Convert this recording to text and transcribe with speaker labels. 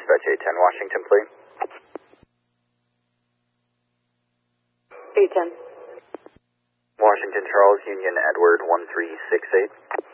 Speaker 1: Dispatch 810 Washington, please.
Speaker 2: 810.
Speaker 1: Washington, Charles, Union, Edward 1368.